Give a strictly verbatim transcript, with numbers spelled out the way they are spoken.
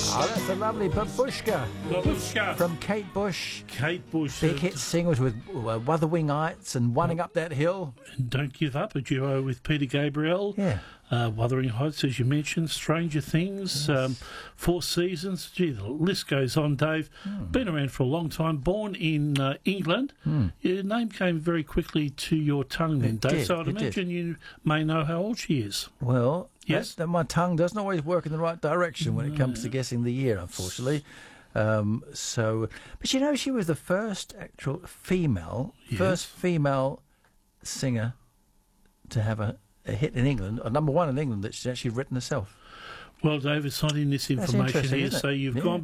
Oh, that's a lovely Babushka. Babushka. From Kate Bush. Kate Bush. Big hit singers with uh, Wuthering Heights and Running Up That Hill. And Don't Give Up, a duo with Peter Gabriel. Yeah. Uh, Wuthering Heights, as you mentioned, Stranger Things, Yes. um, Four Seasons. Gee, the list goes on, Dave. Mm. Been around for a long time. Born in uh, England. Mm. Your name came very quickly to your tongue then, It Dave. did, So I'd it did. imagine you may know how old she is. Well, Yes? that, that my tongue doesn't always work in the right direction when it comes to guessing the year, unfortunately. Um, so, but you know, she was the first actual female, Yes. first female singer to have a, a hit in England, a number one in England that she's actually written herself. Well, Dave, it's not in this That's information interesting, here, isn't it? so you've Yeah. gone